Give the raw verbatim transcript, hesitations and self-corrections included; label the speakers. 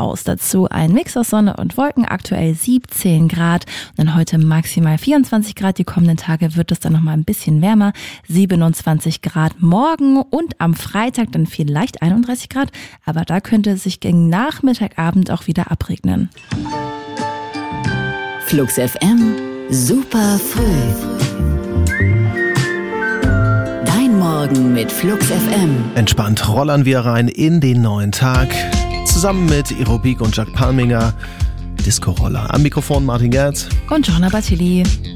Speaker 1: aus. Dazu ein Mix aus Sonne und Wolken, aktuell siebzehn Grad. Und dann heute maximal vierundzwanzig Grad. Die kommenden Tage wird es dann nochmal ein bisschen wärmer. siebenundzwanzig Grad morgen und am Freitag dann vielleicht einunddreißig Grad. Aber da könnte es sich gegen Nachmittagabend auch wieder abregnen.
Speaker 2: Flux F M, super früh. Dein Morgen mit Flux F M.
Speaker 3: Entspannt rollern wir rein in den neuen Tag. Zusammen mit Aerobik und Jack Palminger. Disco-Roller. Am Mikrofon Martin Gerz.
Speaker 1: Und Johanna Battili.